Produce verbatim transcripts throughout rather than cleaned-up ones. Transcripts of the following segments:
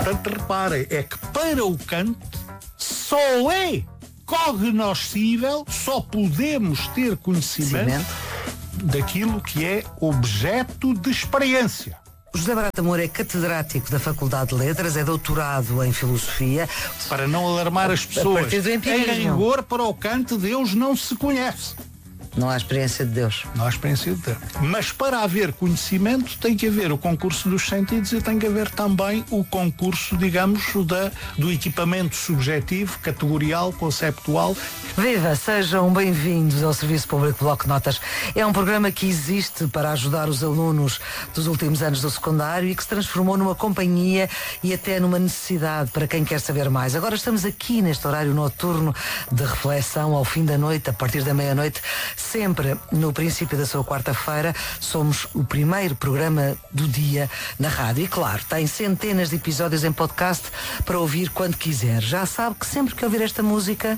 Portanto, reparem, é que para o Kant só é cognoscível, só podemos ter conhecimento Cimento. daquilo que é objeto de experiência. José Barata Moura é catedrático da Faculdade de Letras, é doutorado em Filosofia. Para não alarmar as A pessoas, partir do em empirismo. rigor, para o Kant, Deus não se conhece. Não há experiência de Deus. Não há experiência de Deus. Mas para haver conhecimento tem que haver o concurso dos sentidos e tem que haver também o concurso, digamos, da, do equipamento subjetivo, categorial, conceptual. Viva, sejam bem-vindos ao Serviço Público Bloco de Notas. É um programa que existe para ajudar os alunos dos últimos anos do secundário e que se transformou numa companhia e até numa necessidade para quem quer saber mais. Agora estamos aqui neste horário noturno de reflexão ao fim da noite, a partir da meia-noite, sempre no princípio da sua quarta-feira. Somos o primeiro programa do dia na rádio e, claro, tem centenas de episódios em podcast para ouvir quando quiser. Já sabe que sempre que ouvir esta música...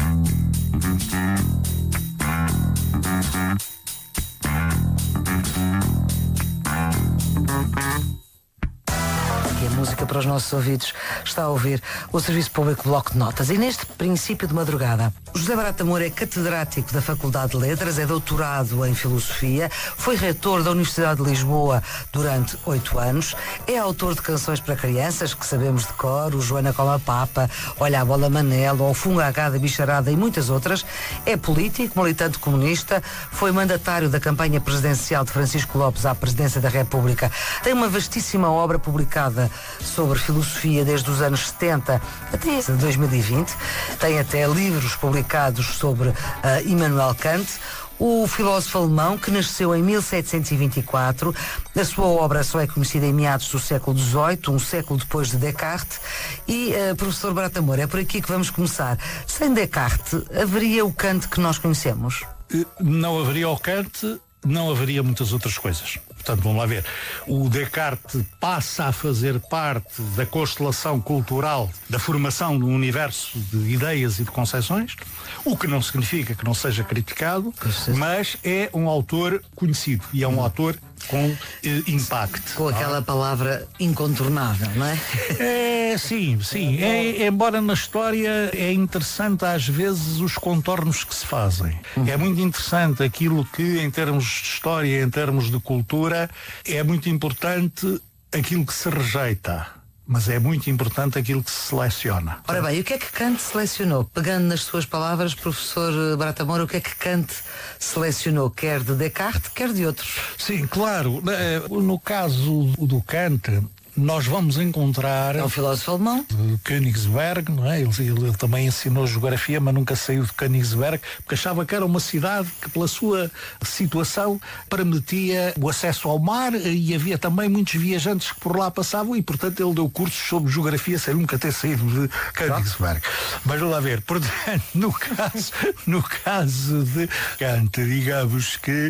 que a música para os nossos ouvidos está a ouvir o Serviço Público Bloco de Notas. E neste princípio de madrugada, José Barata Moura é catedrático da Faculdade de Letras, é doutorado em Filosofia, foi reitor da Universidade de Lisboa durante oito anos, é autor de canções para crianças que sabemos de cor, o Joana como a Papa, Olha a Bola Manela, o Funga Agada Bicharada e muitas outras. É político, militante comunista, foi mandatário da campanha presidencial de Francisco Lopes à presidência da República. Tem uma vastíssima obra publicada sobre filosofia desde os anos setenta até dois mil e vinte. Tem até livros publicados sobre uh, Immanuel Kant, o filósofo alemão que nasceu em mil setecentos e vinte e quatro. A sua obra só é conhecida em meados do século dezoito, um século depois de Descartes. E, uh, professor Barata Moura, é por aqui que vamos começar. Sem Descartes, haveria o Kant que nós conhecemos? Não haveria o Kant, não haveria muitas outras coisas. Portanto, vamos lá ver. O Descartes passa a fazer parte da constelação cultural, da formação de um universo de ideias e de concepções, o que não significa que não seja criticado, mas é um autor conhecido e é um autor com eh, impacto. Com aquela palavra incontornável, não é? É, sim, sim. É, embora na história é interessante às vezes os contornos que se fazem. Uhum. É muito interessante aquilo que, em termos de história, em termos de cultura, é muito importante aquilo que se rejeita. Mas é muito importante aquilo que se seleciona. Ora bem, e o que é que Kant selecionou? Pegando nas suas palavras, professor Barata Moura, o que é que Kant selecionou? Quer de Descartes, quer de outros? Sim, claro. No caso do Kant, nós vamos encontrar... É um filósofo alemão. De Königsberg, não é? Ele, ele, ele também ensinou geografia, mas nunca saiu de Königsberg, porque achava que era uma cidade que, pela sua situação, permitia o acesso ao mar e havia também muitos viajantes que por lá passavam e, portanto, ele deu cursos sobre geografia sem nunca ter saído de Königsberg. Mas vamos lá ver. Portanto, no caso, no caso de Kant, digamos que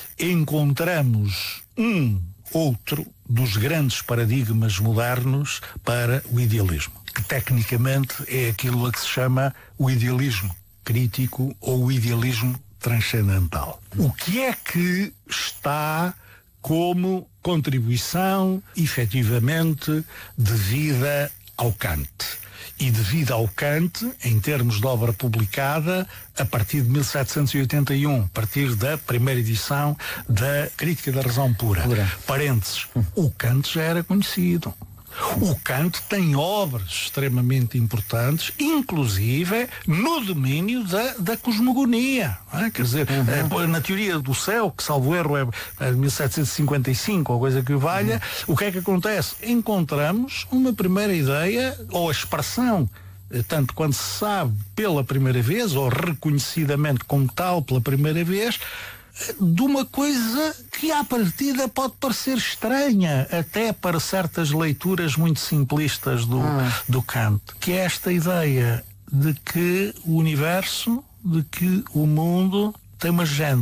encontramos um outro dos grandes paradigmas modernos para o idealismo, que tecnicamente é aquilo a que se chama o idealismo crítico ou o idealismo transcendental. O que é que está como contribuição efetivamente devida ao Kant? E devido ao Kant, em termos de obra publicada, a partir de mil setecentos e oitenta e um, a partir da primeira edição da Crítica da Razão Pura. Pura. Parênteses, o Kant já era conhecido. O Kant tem obras extremamente importantes, inclusive no domínio da, da cosmogonia. É? Quer dizer, uhum. é, na teoria do céu, que salvo erro é, é de mil setecentos e cinquenta e cinco, ou coisa que o valha, uhum. o que é que acontece? Encontramos uma primeira ideia, ou a expressão, tanto quando se sabe pela primeira vez, ou reconhecidamente como tal pela primeira vez, de uma coisa que à partida pode parecer estranha até para certas leituras muito simplistas do, ah. do Kant, que é esta ideia de que o universo, de que o mundo tem uma gênese.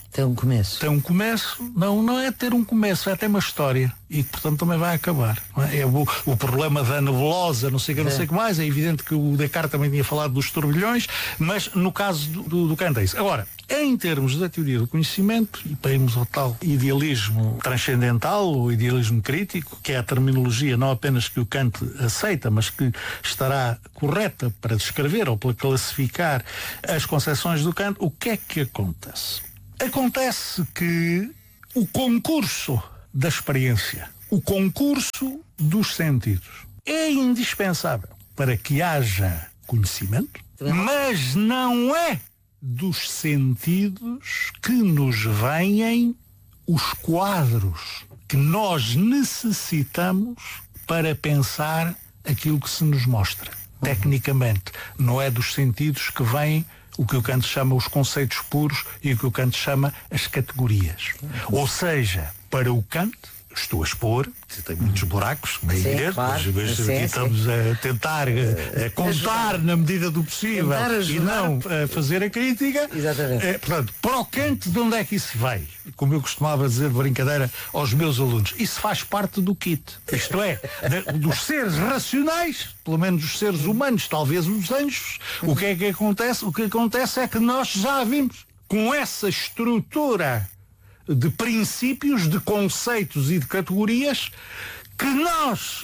Tem um começo. Tem um começo, não, não é ter um começo, é ter uma história e que, portanto, também vai acabar. Não é? É o, o problema da nebulosa, não sei o que, não sei o que mais. É evidente que o Descartes também tinha falado dos turbilhões, mas no caso do, do, do Kant é isso. Agora, em termos da teoria do conhecimento, e para irmos ao tal idealismo transcendental, ou idealismo crítico, que é a terminologia não apenas que o Kant aceita, mas que estará correta para descrever ou para classificar as concepções do Kant, o que é que acontece? Acontece que o concurso da experiência, o concurso dos sentidos, é indispensável para que haja conhecimento, mas não é dos sentidos que nos vêm os quadros que nós necessitamos para pensar aquilo que se nos mostra. Tecnicamente, não é dos sentidos que vêm o que o Kant chama os conceitos puros e o que o Kant chama as categorias. Ou seja, para o Kant, estou a expor, tem muitos buracos, como é evidente, claro, mas, mas aqui estamos a tentar a, a contar na medida do possível e não a fazer a crítica. Exatamente. É, portanto, para o Kant, de onde é que isso vai? Como eu costumava dizer de brincadeira aos meus alunos, isso faz parte do kit. Isto é, de, dos seres racionais, pelo menos os seres humanos, talvez os anjos, o que é que acontece? O que acontece é que nós já vimos com essa estrutura de princípios, de conceitos e de categorias que nós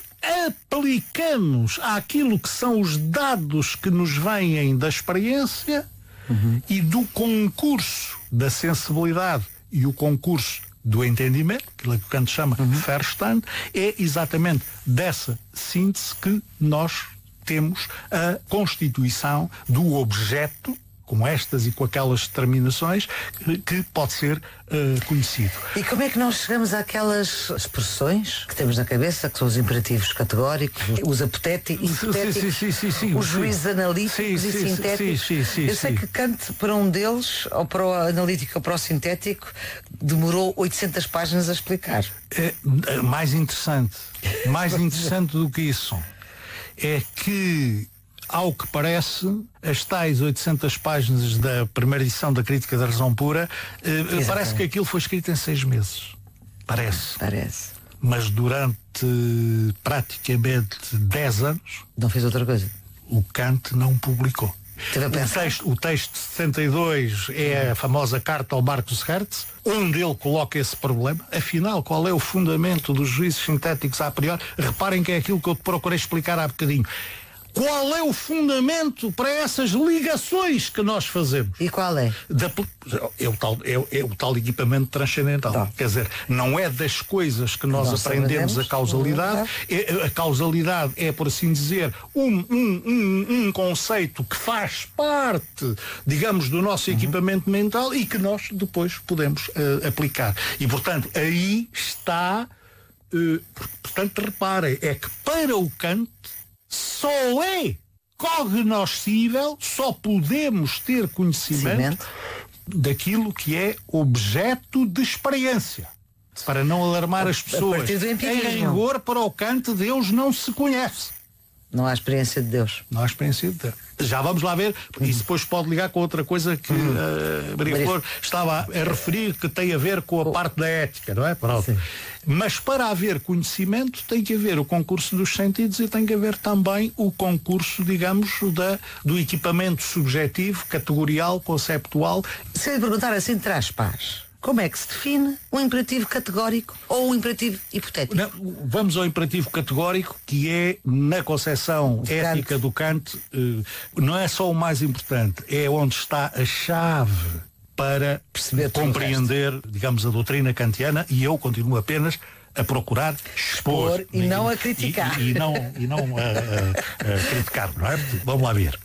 aplicamos àquilo que são os dados que nos vêm da experiência uhum. e do concurso da sensibilidade e o concurso do entendimento, aquilo que o Kant chama uhum. Verstand, é exatamente dessa síntese que nós temos a constituição do objeto, com estas e com aquelas determinações, que, que pode ser uh, conhecido. E como é que nós chegamos àquelas expressões que temos na cabeça, que são os imperativos categóricos, os apotéticos, sim, sim, sim, sim, os juízes analíticos sim, e sim, sintéticos? Sim, sim, sim, Eu sei sim. que Kant, para um deles, ou para o analítico ou para o sintético, demorou oitocentas páginas a explicar. É, mais interessante, mais interessante do que isso, é que, ao que parece, as tais oitocentas páginas da primeira edição da Crítica da Razão Pura, eh, parece que aquilo foi escrito em seis meses. Parece. Parece. Mas durante praticamente dez anos... Não fez outra coisa? O Kant não publicou. O texto, o texto de sessenta e dois é a famosa carta ao Marcus Hertz, onde ele coloca esse problema. Afinal, qual é o fundamento dos juízos sintéticos a priori? Reparem que é aquilo que eu te procurei explicar há bocadinho. Qual é o fundamento para essas ligações que nós fazemos? E qual é? Da, é, o tal, é, é o tal equipamento transcendental. Tá. Quer dizer, não é das coisas que nós, nós aprendemos sabemos. a causalidade. É, a causalidade é, por assim dizer, um, um, um, um conceito que faz parte, digamos, do nosso uhum. equipamento mental e que nós depois podemos uh, aplicar. E, portanto, aí está... Uh, portanto, reparem, é que para o Kant só é cognoscível, só podemos ter conhecimento Cimento. daquilo que é objeto de experiência. Para não alarmar as pessoas. Em rigor, para o Kant, Deus não se conhece. Não há experiência de Deus. Não há experiência de Deus. Já vamos lá ver, porque isso depois pode ligar com outra coisa que uhum. uh, Maria Flor estava a referir, que tem a ver com a oh. parte da ética, não é? Pronto. Mas para haver conhecimento tem que haver o concurso dos sentidos e tem que haver também o concurso, digamos, da, do equipamento subjetivo, categorial, conceptual. Se eu perguntar assim, traz paz. Como é que se define um imperativo categórico ou um imperativo hipotético? Não, vamos ao imperativo categórico, que é, na concepção Kant. ética do Kant, não é só o mais importante, é onde está a chave para perceber compreender, digamos, a doutrina kantiana, e eu continuo apenas a procurar expor, expor e, e não a criticar. E, e, e não, e não a, a, a criticar, não é? Vamos lá ver.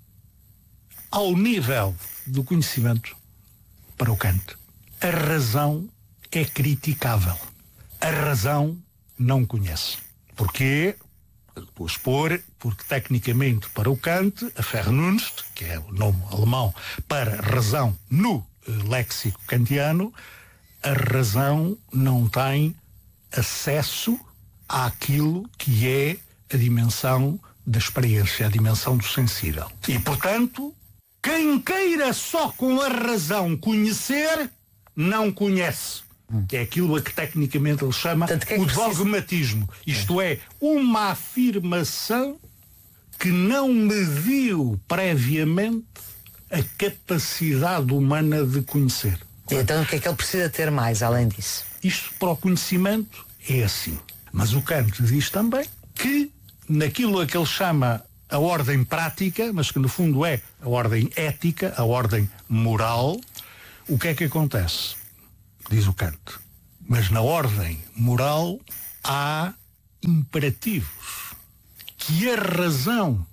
Ao nível do conhecimento, para o Kant, a razão é criticável. A razão não conhece. Porquê? Vou expor, porque tecnicamente para o Kant, a Vernunft, que é o nome alemão para razão no uh, léxico kantiano, a razão não tem acesso àquilo que é a dimensão da experiência, a dimensão do sensível. E, portanto, quem queira só com a razão conhecer, não conhece. Que é aquilo a que tecnicamente ele chama Tanto que é que o precisa... dogmatismo. Isto é, uma afirmação que não mediu previamente a capacidade humana de conhecer. Então o que é que ele precisa ter mais, além disso? Isto para o conhecimento é assim. Mas o Kant diz também que naquilo a que ele chama a ordem prática, mas que no fundo é a ordem ética, a ordem moral, o que é que acontece? Diz o Kant. Mas na ordem moral há imperativos que a razão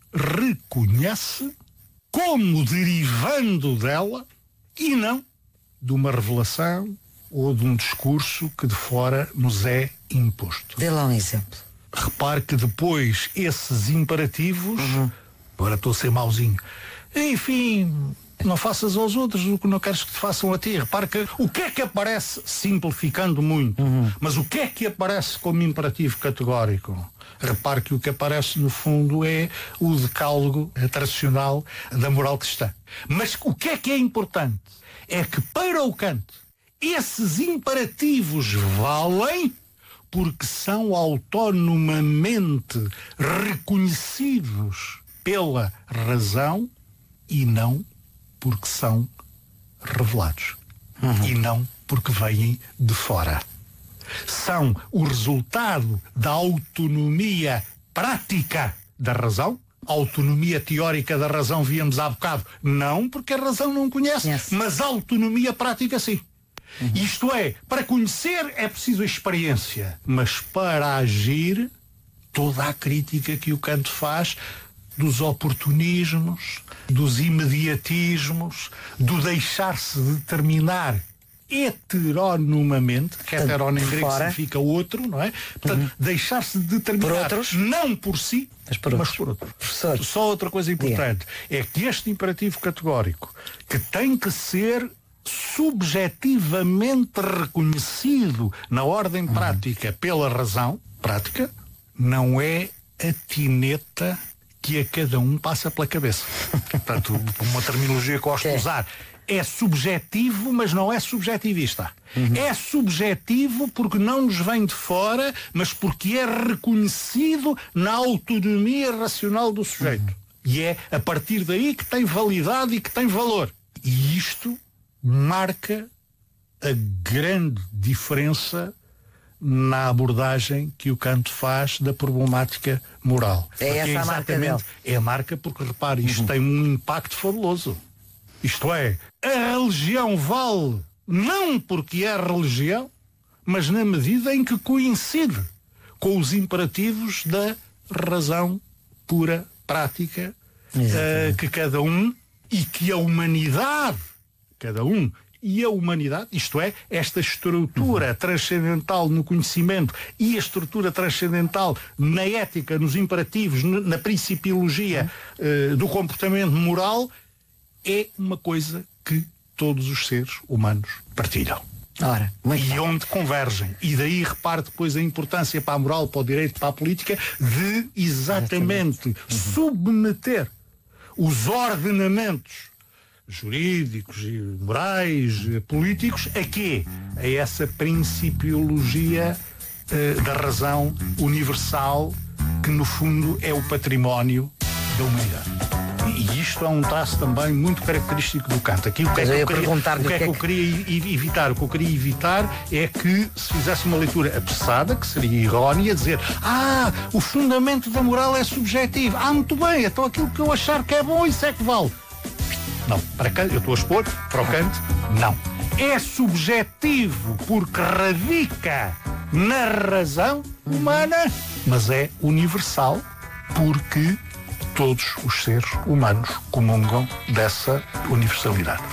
reconhece como derivando dela e não de uma revelação ou de um discurso que de fora nos é imposto. Dê lá um exemplo. Repare que depois esses imperativos, uhum. agora estou a ser mauzinho, enfim, não faças aos outros o que não queres que te façam a ti. Repare que o que é que aparece, simplificando muito, uhum. mas o que é que aparece como imperativo categórico? Repare que o que aparece no fundo é o decálogo tradicional da moral cristã. Mas o que é que é importante? É que para o Kant esses imperativos valem porque são autonomamente reconhecidos pela razão e não porque são revelados. Uhum. E não porque vêm de fora. São o resultado da autonomia prática da razão. A autonomia teórica da razão víamos há bocado. Não porque a razão não conhece, yes. mas a autonomia prática sim. Uhum. Isto é, para conhecer é preciso experiência, mas para agir, toda a crítica que o Kant faz dos oportunismos, dos imediatismos, do deixar-se determinar heteronomamente, que heterónimo em grego significa outro, não é? Portanto, uhum. deixar-se determinar por outros? Não por si, mas por mas outros. por outro. Professor. Só outra coisa importante é que este imperativo categórico, que tem que ser subjetivamente reconhecido na ordem uhum. prática pela razão prática, não é a tineta que a cada um passa pela cabeça. Portanto, uma terminologia que gosto de usar. É subjetivo, mas não é subjetivista. Uhum. É subjetivo porque não nos vem de fora, mas porque é reconhecido na autonomia racional do sujeito. Uhum. E é a partir daí que tem validade e que tem valor. E isto marca a grande diferença na abordagem que o Kant faz da problemática moral. É essa é a marca dele. É a marca porque, repare, isto uhum. tem um impacto fabuloso. Isto é, a religião vale não porque é religião, mas na medida em que coincide com os imperativos da razão pura, prática, uh, que cada um e que a humanidade, cada um e a humanidade, isto é, esta estrutura uhum. transcendental no conhecimento e a estrutura transcendental na ética, nos imperativos, na principiologia uhum. uh, do comportamento moral, é uma coisa que todos os seres humanos partilham. Ora, e bem. Onde convergem. E daí repare depois a importância para a moral, para o direito, para a política, de exatamente uhum. submeter os ordenamentos jurídicos, morais, políticos, a quê? A essa principiologia uh, da razão universal, que no fundo é o património da humanidade. E isto é um traço também muito característico do Kant. Aqui o que é que eu, eu queria, o que é que, que, é que eu queria evitar? O que eu queria evitar é que se fizesse uma leitura apressada, que seria errónea, dizer ah, o fundamento da moral é subjetivo. Ah, muito bem, então aquilo que eu achar que é bom, isso é que vale. Não, para Kant, eu estou a expor, para o Kant, não. É subjetivo porque radica na razão humana, mas é universal porque todos os seres humanos comungam dessa universalidade.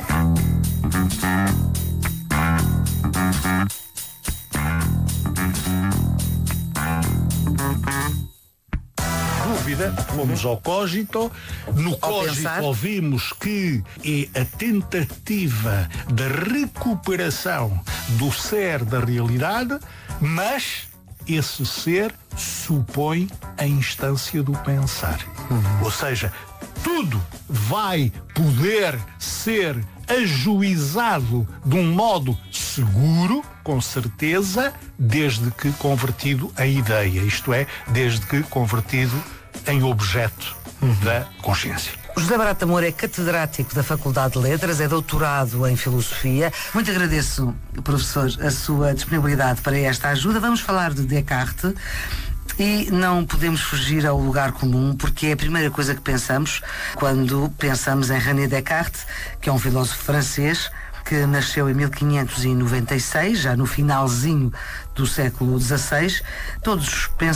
Dúvida, fomos ao cogito. No cogito ouvimos que é a tentativa da recuperação do ser da realidade, mas esse ser supõe a instância do pensar. Uhum. Ou seja, tudo vai poder ser ajuizado de um modo seguro, com certeza, desde que convertido em ideia, isto é, desde que convertido em objeto uhum. da consciência. José Barata Moura é catedrático da Faculdade de Letras, é doutorado em Filosofia. Muito agradeço, professor, a sua disponibilidade para esta ajuda. Vamos falar de Descartes. E não podemos fugir ao lugar comum, porque é a primeira coisa que pensamos quando pensamos em René Descartes, que é um filósofo francês que nasceu em mil quinhentos e noventa e seis, já no finalzinho do século dezasseis. Todos pensam